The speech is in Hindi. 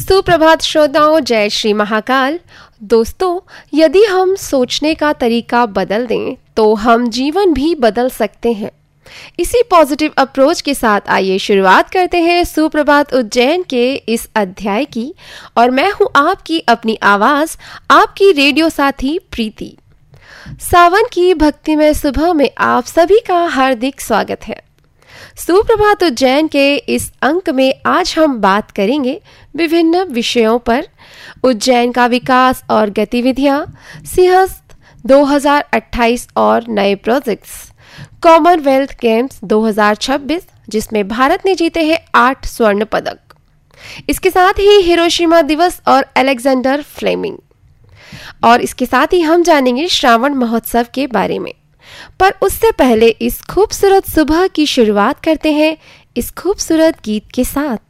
सुप्रभात श्रोताओं, जय श्री महाकाल। दोस्तों, यदि हम सोचने का तरीका बदल दें तो हम जीवन भी बदल सकते हैं। इसी पॉजिटिव अप्रोच के साथ आइए शुरुआत करते हैं सुप्रभात उज्जैन के इस अध्याय की। और मैं हूं आपकी अपनी आवाज, आपकी रेडियो साथी प्रीति। सावन की भक्तिमय सुबह में आप सभी का हार्दिक स्वागत है। सुप्रभात उज्जैन के इस अंक में आज हम बात करेंगे विभिन्न विषयों पर। उज्जैन का विकास और गतिविधियां, सिंहस्थ 2028 और नए प्रोजेक्ट्स, कॉमनवेल्थ गेम्स 2026 जिसमें भारत ने जीते हैं 8 स्वर्ण पदक। इसके साथ ही हिरोशिमा दिवस और अलेक्जेंडर फ्लेमिंग। और इसके साथ ही हम जानेंगे श्रावण महोत्सव के बारे में। पर उससे पहले इस खूबसूरत सुबह की शुरुआत करते हैं इस खूबसूरत गीत के साथ।